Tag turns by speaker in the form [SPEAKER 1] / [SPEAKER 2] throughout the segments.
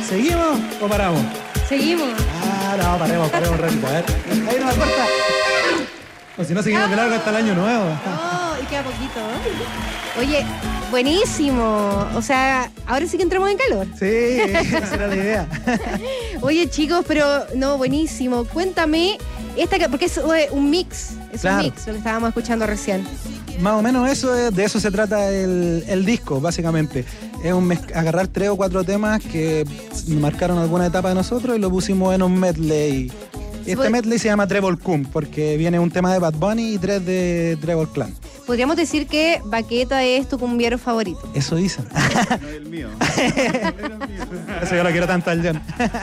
[SPEAKER 1] ¿Seguimos o paramos?
[SPEAKER 2] Seguimos.
[SPEAKER 1] Ah, no, paremos un ratito. A ver. Ahí no me corta. O si no, seguimos de largo hasta el año nuevo.
[SPEAKER 2] Oh, y queda poquito. Oye, buenísimo. O sea, ahora sí que entramos en calor.
[SPEAKER 1] Sí, esa era la idea.
[SPEAKER 2] Oye, chicos, pero no, buenísimo. Cuéntame, porque es un mix. Es
[SPEAKER 1] claro.
[SPEAKER 2] Un mix, lo que estábamos escuchando recién.
[SPEAKER 1] Más o menos de eso se trata el disco, básicamente. Es agarrar 3 o 4 temas que marcaron alguna etapa de nosotros y lo pusimos en un medley. Este medley se llama Trevor Cum, porque viene un tema de Bad Bunny y 3 de Trevor Clan.
[SPEAKER 2] Podríamos decir que Baqueta es tu cumbiero favorito.
[SPEAKER 1] Eso dicen.
[SPEAKER 3] No es el mío.
[SPEAKER 1] Eso yo lo quiero tanto al John.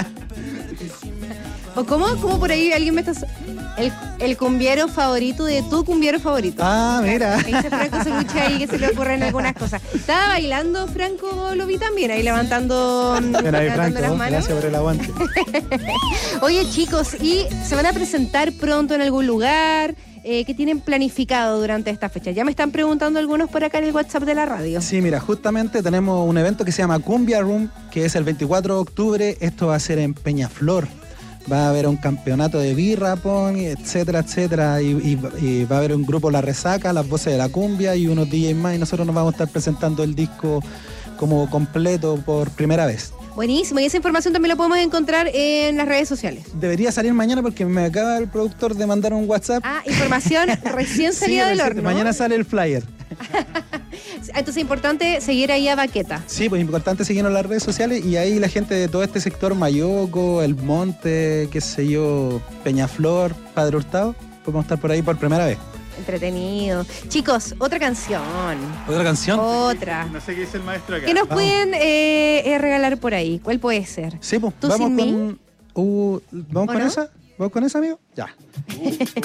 [SPEAKER 2] ¿O cómo por ahí alguien me está... El cumbiero favorito de tu cumbiero favorito?
[SPEAKER 1] Ah, mira.
[SPEAKER 2] Me dice Franco Cebuche ahí que se le ocurren algunas cosas. Estaba bailando, Franco, lo vi también, ahí levantando,
[SPEAKER 1] Ven ahí, Franco,
[SPEAKER 2] las manos.
[SPEAKER 1] gracias por el aguante.
[SPEAKER 2] Oye, chicos, ¿y se van a presentar pronto en algún lugar? ¿Qué tienen planificado durante esta fecha? Ya me están preguntando algunos por acá en el WhatsApp de la radio.
[SPEAKER 1] Sí, mira, justamente tenemos un evento que se llama Cumbia Room, que es el 24 de octubre. Esto va a ser en Peñaflor. Va a haber un campeonato de birra, etcétera, etcétera. Y va a haber un grupo La Resaca, Las Voces de la Cumbia y unos DJs más. Y nosotros nos vamos a estar presentando el disco como completo por primera vez.
[SPEAKER 2] Buenísimo, y esa información también la podemos encontrar en las redes sociales.
[SPEAKER 1] Debería salir mañana porque me acaba el productor de mandar un WhatsApp.
[SPEAKER 2] Ah, información recién salida del horno.
[SPEAKER 1] Mañana sale el flyer.
[SPEAKER 2] Entonces es importante seguir ahí a Baqueta.
[SPEAKER 1] Sí, pues es importante seguirnos en las redes sociales y ahí la gente de todo este sector, Mayoco, El Monte, qué sé yo, Peñaflor, Padre Hurtado, podemos estar por ahí por primera vez.
[SPEAKER 2] Entretenido. Chicos, otra canción.
[SPEAKER 1] ¿Otra canción?
[SPEAKER 2] Otra.
[SPEAKER 3] No sé qué dice el maestro acá.
[SPEAKER 2] ¿Qué nos pueden regalar por ahí? ¿Cuál puede ser?
[SPEAKER 1] Sí, pues
[SPEAKER 2] ¿Tú
[SPEAKER 1] vamos
[SPEAKER 2] sin
[SPEAKER 1] con...
[SPEAKER 2] mí?
[SPEAKER 1] ¿Vamos con
[SPEAKER 2] no?
[SPEAKER 1] esa? ¿Vamos con esa, amigo? Ya.